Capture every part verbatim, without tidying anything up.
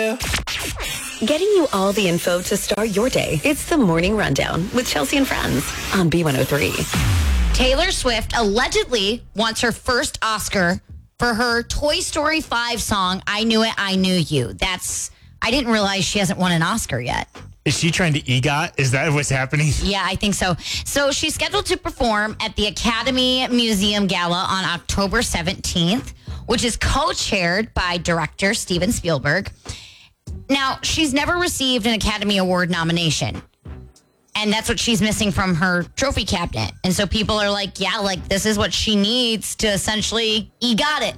yeah. Getting you all the info to start your day. It's the Morning Rundown with Chelsea and Friends on B one oh three. Taylor Swift allegedly wants her first Oscar for her Toy Story five song, I Knew It, I Knew You. That's, I didn't realize she hasn't won an Oscar yet. Is she trying to EGOT? Is that what's happening? Yeah, I think so. So she's scheduled to perform at the Academy Museum Gala on October seventeenth, which is co-chaired by director Steven Spielberg. Now, she's never received an Academy Award nomination. And that's what she's missing from her trophy cabinet. And so people are like, yeah, like this is what she needs to essentially EGOT it.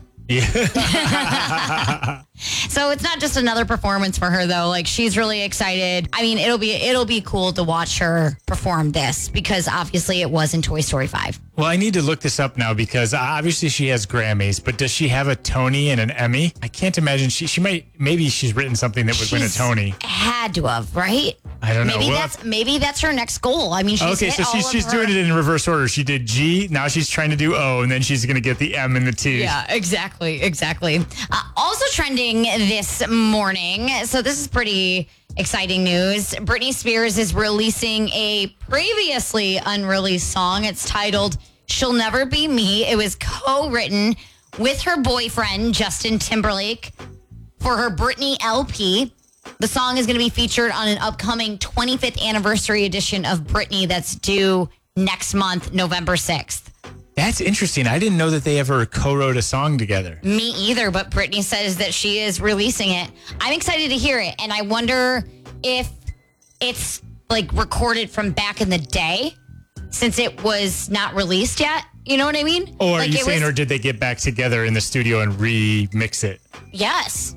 Yeah. So it's not just another performance for her though. Like she's really excited. I mean, it'll be it'll be cool to watch her perform this because obviously it was in Toy Story five. Well, I need to look this up now because obviously she has Grammys, but does she have a Tony and an Emmy? I can't imagine she she might maybe she's written something that would She's win a Tony. Had to have, right? I don't know. Maybe Well, that's maybe that's her next goal. I mean, she's okay, hit so all she's of she's her- doing it in reverse order. She did G, now she's trying to do O, and then she's going to get the M and the T. Yeah, exactly, exactly. Uh, also trending this morning, so this is pretty exciting news. Britney Spears is releasing a previously unreleased song. It's titled She'll Never Be Me. It was co-written with her boyfriend, Justin Timberlake, for her Britney L P. The song is going to be featured on an upcoming twenty-fifth anniversary edition of Britney that's due next month, November sixth. That's interesting. I didn't know that they ever co-wrote a song together. Me either, but Britney says that she is releasing it. I'm excited to hear it, and I wonder if it's like recorded from back in the day since it was not released yet. You know what I mean? Or are like you it saying, was, or did they get back together in the studio and remix it? yes.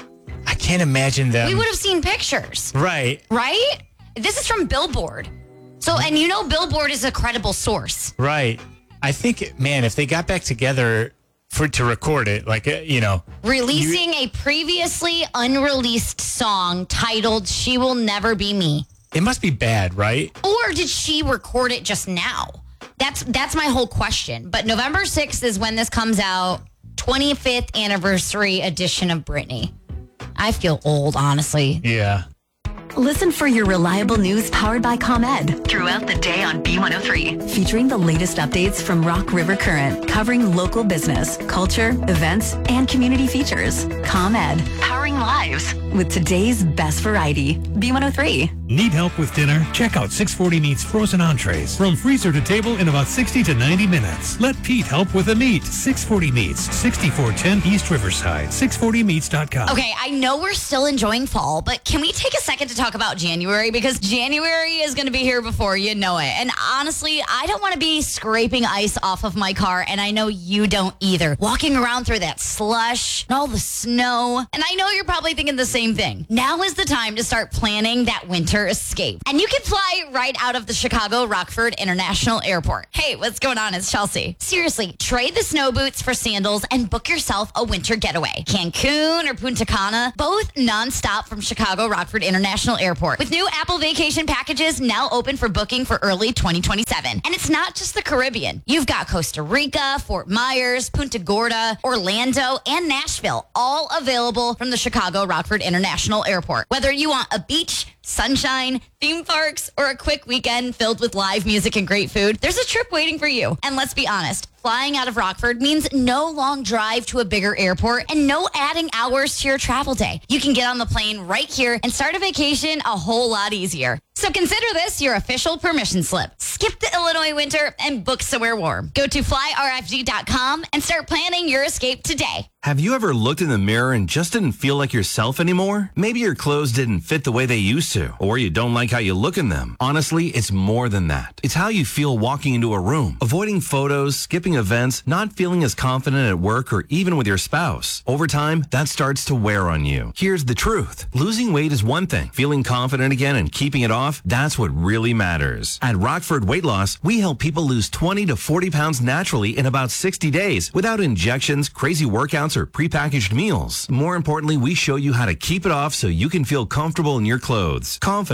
I can't imagine them. We would have seen pictures, Right, right? This is from Billboard. So, and you know Billboard is a credible source. right. I think, man, if they got back together for to record it, like, uh, you know. Releasing a previously unreleased song titled She Will Never Be Me. It must be bad, right? Or did she record it just now? That's that's my whole question. But November sixth is when this comes out. twenty-fifth anniversary edition of Britney. I feel old, honestly. Yeah. Listen for your reliable news powered by ComEd throughout the day on B one oh three. Featuring the latest updates from Rock River Current, covering local business, culture, events, and community features. ComEd, powering lives with today's best variety. B one oh three. Need help with dinner? Check out six forty Meats frozen entrees. From freezer to table in about sixty to ninety minutes. Let Pete help with the meat. six forty Meats, sixty-four ten East Riverside. six forty meats dot com. Okay, I know we're still enjoying fall, but can we take a second to talk about January? Because January is going to be here before you know it. And honestly, I don't want to be scraping ice off of my car, and I know you don't either. Walking around through that slush and all the snow. And I know you're probably thinking the same thing. Now is the time to start planning that winter escape. And you can fly right out of the Chicago Rockford International Airport. Hey, what's going on? It's Chelsea. Seriously, trade the snow boots for sandals and book yourself a winter getaway. Cancun or Punta Cana, both nonstop from Chicago Rockford International Airport. With new Apple Vacation packages now open for booking for early twenty twenty-seven. And it's not just the Caribbean. You've got Costa Rica, Fort Myers, Punta Gorda, Orlando, and Nashville, all available from the Chicago Rockford International Airport. Whether you want a beach, sunshine, theme parks, or a quick weekend filled with live music and great food, there's a trip waiting for you. And let's be honest, flying out of Rockford means no long drive to a bigger airport and no adding hours to your travel day. You can get on the plane right here and start a vacation a whole lot easier. So consider this your official permission slip. Skip the Illinois winter and book somewhere warm. Go to fly R F G dot com and start planning your escape today. Have you ever looked in the mirror and just didn't feel like yourself anymore? Maybe your clothes didn't fit the way they used to, or you don't like how you look in them. Honestly, it's more than that. It's how you feel walking into a room, avoiding photos, skipping events, not feeling as confident at work or even with your spouse. Over time, that starts to wear on you. Here's the truth. Losing weight is one thing. Feeling confident again and keeping it off, that's what really matters. At Rockford Weight Loss, we help people lose twenty to forty pounds naturally in about sixty days without injections, crazy workouts, or prepackaged meals. More importantly, we show you how to keep it off so you can feel comfortable in your clothes, confident going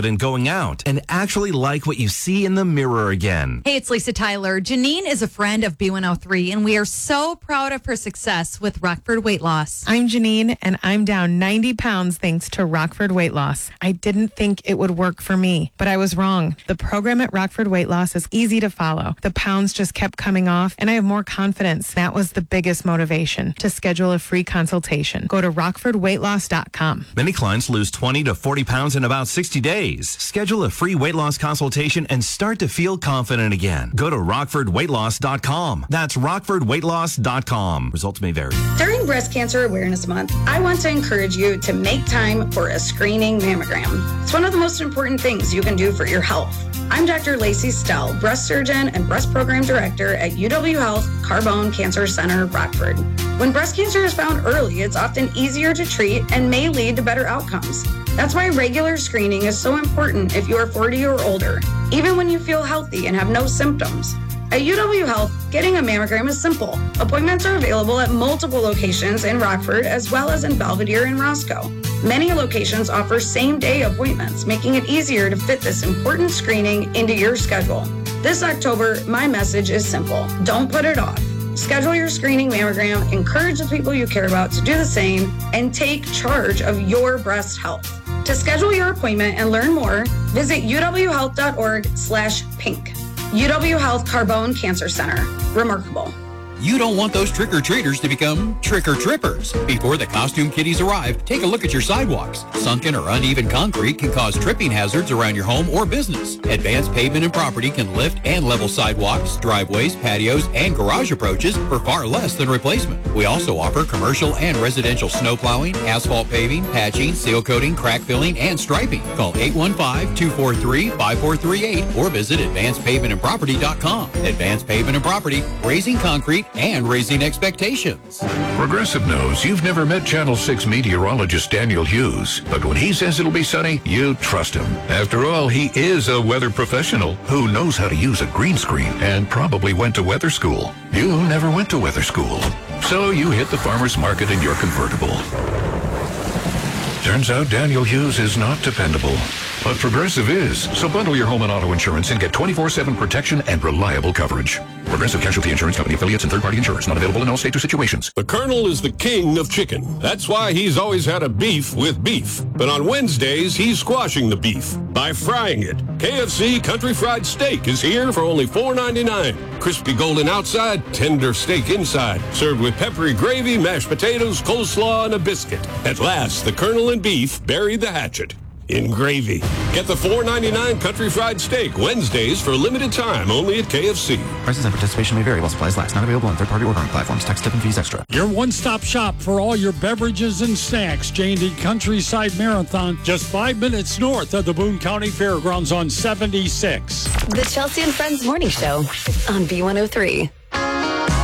working out and actually like what you see in the mirror again. Hey, it's Lisa Tyler. Janine is a friend of B one oh three, and we are so proud of her success with Rockford Weight Loss. I'm Janine, and I'm down ninety pounds thanks to Rockford Weight Loss. I didn't think it would work for me, but I was wrong. The program at Rockford Weight Loss is easy to follow. The pounds just kept coming off, and I have more confidence. That was the biggest motivation, to schedule a free consultation. Go to rockford weight loss dot com. Many clients lose twenty to forty pounds in about sixty days. Schedule a free weight loss consultation and start to feel confident again. Go to rockford weight loss dot com. That's rockford weight loss dot com. Results may vary. During Breast Cancer Awareness Month, I want to encourage you to make time for a screening mammogram. It's one of the most important things you can do for your health. I'm Doctor Lacey Stell, breast surgeon and breast program director at U W Health Carbone Cancer Center, Rockford. When breast cancer is found early, it's often easier to treat and may lead to better outcomes. That's why regular screening is so important if you are forty or older, even when you feel healthy and have no symptoms. At U W Health, getting a mammogram is simple. Appointments are available at multiple locations in Rockford as well as in Belvedere and Roscoe. Many locations offer same-day appointments, making it easier to fit this important screening into your schedule. This October, my message is simple. Don't put it off. Schedule your screening mammogram, encourage the people you care about to do the same, and take charge of your breast health. To schedule your appointment and learn more, visit u w health dot org slash pink. U W Health Carbone Cancer Center. Remarkable. You don't want those trick-or-treaters to become trick-or-trippers. Before the costume kiddies arrive, take a look at your sidewalks. Sunken or uneven concrete can cause tripping hazards around your home or business. Advanced Pavement and Property can lift and level sidewalks, driveways, patios, and garage approaches for far less than replacement. We also offer commercial and residential snow plowing, asphalt paving, patching, seal coating, crack filling, and striping. Call eight one five, two four three, five four three eight or visit advanced pavement and property dot com. Advanced Pavement and Property, raising concrete and raising expectations. Progressive knows you've never met Channel six meteorologist Daniel Hughes, but when he says it'll be sunny, you trust him. After all, he is a weather professional who knows how to use a green screen and probably went to weather school. You never went to weather school, so you hit the farmer's market in your convertible. Turns out Daniel Hughes is not dependable, but Progressive is. So bundle your home and auto insurance and get twenty-four seven protection and reliable coverage. Progressive Casualty Insurance Company affiliates and third-party insurers. Not available in all states or situations. The Colonel is the king of chicken. That's why he's always had a beef with beef. But on Wednesdays, he's squashing the beef by frying it. K F C Country Fried Steak is here for only four ninety-nine. Crispy golden outside, tender steak inside. Served with peppery gravy, mashed potatoes, coleslaw, and a biscuit. At last, the Colonel and beef buried the hatchet in gravy. Get the four ninety-nine Country Fried Steak Wednesdays for a limited time only at K F C. Prices and participation may vary while supplies last. Not available on third-party ordering platforms. Tax, tip, and fees extra. Your one-stop shop for all your beverages and snacks. J and D Countryside Marathon, just five minutes north of the Boone County Fairgrounds on seventy-six. The Chelsea and Friends Morning Show on B one oh three.